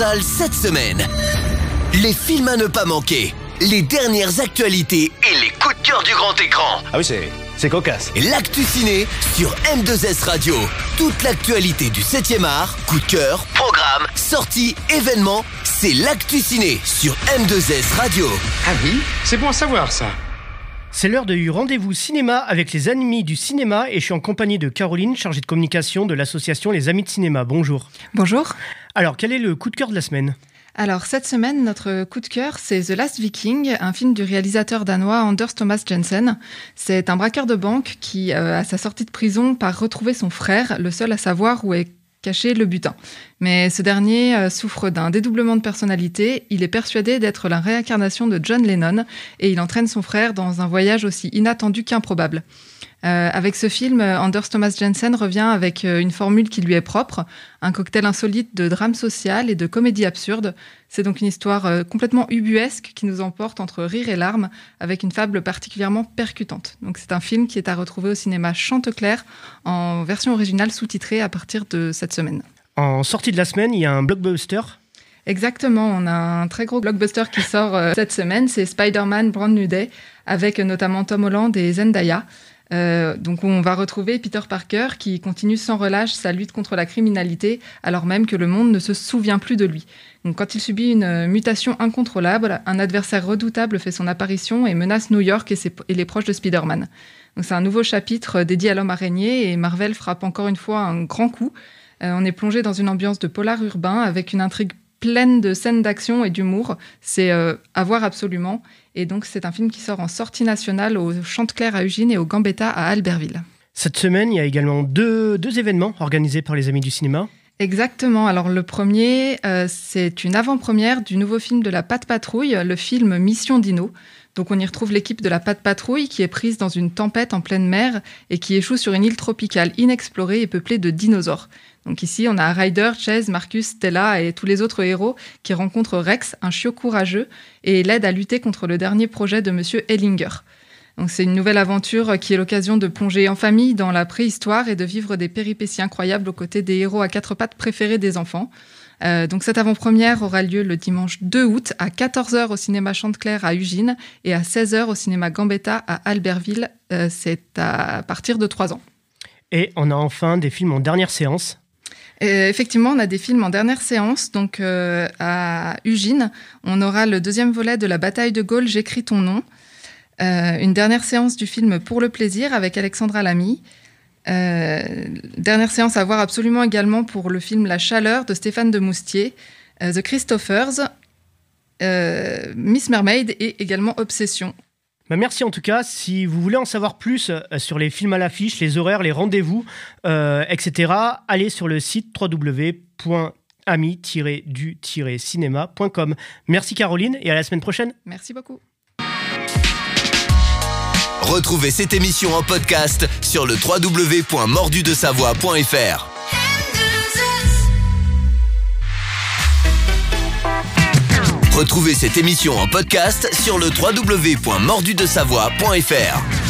Cette semaine, les films à ne pas manquer, les dernières actualités et les coups de cœur du grand écran. Ah oui, c'est cocasse. L'actu ciné sur M2S Radio. Toute l'actualité du 7e art, coup de cœur, programme, sorties, événements, c'est l'actu ciné sur M2S Radio. Ah oui, c'est bon à savoir ça. C'est l'heure du rendez-vous cinéma avec les amis du cinéma et je suis en compagnie de Caroline, chargée de communication de l'association Les Amis de Cinéma. Bonjour. Bonjour. Alors, quel est le coup de cœur de la semaine ? Alors, cette semaine, notre coup de cœur, c'est The Last Viking, un film du réalisateur danois Anders Thomas Jensen. C'est un braqueur de banque qui, à sa sortie de prison, part retrouver son frère, le seul à savoir où est caché le butin. Mais ce dernier souffre d'un dédoublement de personnalité. Il est persuadé d'être la réincarnation de John Lennon et il entraîne son frère dans un voyage aussi inattendu qu'improbable. Avec ce film, Anders Thomas Jensen revient avec une formule qui lui est propre, un cocktail insolite de drame social et de comédie absurde. C'est donc une histoire complètement ubuesque qui nous emporte entre rire et larmes, avec une fable particulièrement percutante. Donc c'est un film qui est à retrouver au cinéma Chanteclair en version originale sous-titrée à partir de cette semaine. En sortie de la semaine, il y a un blockbuster. Exactement, on a un très gros blockbuster qui sort cette semaine, c'est Spider-Man Brand New Day, avec notamment Tom Holland et Zendaya. Donc on va retrouver Peter Parker qui continue sans relâche sa lutte contre la criminalité alors même que le monde ne se souvient plus de lui. Donc quand il subit une mutation incontrôlable, un adversaire redoutable fait son apparition et menace New York et les proches de Spider-Man. Donc c'est un nouveau chapitre dédié à l'homme araignée et Marvel frappe encore une fois un grand coup. On est plongé dans une ambiance de polar urbain avec une intrigue pleine de scènes d'action et d'humour. C'est à voir absolument. Et donc, c'est un film qui sort en sortie nationale au Chanteclair à Ugine et au Gambetta à Albertville. Cette semaine, il y a également deux événements organisés par les Amis du cinéma. Exactement. Alors, le premier, c'est une avant-première du nouveau film de la Patte Patrouille, le film Mission Dino. Donc, on y retrouve l'équipe de la Patte Patrouille qui est prise dans une tempête en pleine mer et qui échoue sur une île tropicale inexplorée et peuplée de dinosaures. Donc ici, on a Ryder, Chase, Marcus, Stella et tous les autres héros qui rencontrent Rex, un chiot courageux, et l'aident à lutter contre le dernier projet de Monsieur Ellinger. Donc c'est une nouvelle aventure qui est l'occasion de plonger en famille dans la préhistoire et de vivre des péripéties incroyables aux côtés des héros à quatre pattes préférés des enfants. Donc cette avant-première aura lieu le dimanche 2 août à 14h au cinéma Chanteclair à Ugine et à 16h au cinéma Gambetta à Albertville. C'est à partir de 3 ans. Et on a enfin des films en dernière séance. Effectivement, on a des films en dernière séance. Donc, à Ugine, on aura le deuxième volet de La bataille de Gaulle, J'écris ton nom. Une dernière séance du film Pour le plaisir avec Alexandra Lamy. Dernière séance à voir absolument également pour le film La chaleur de Stéphane de Moustier. The Christophers, Miss Mermaid et également Obsession. Merci en tout cas. Si vous voulez en savoir plus sur les films à l'affiche, les horaires, les rendez-vous, etc., allez sur le site www.ami-du-cinéma.com. Merci Caroline et à la semaine prochaine. Merci beaucoup. Retrouvez cette émission en podcast sur le www.mordudesavoie.fr. Retrouvez cette émission en podcast sur le www.mordudesavoie.fr.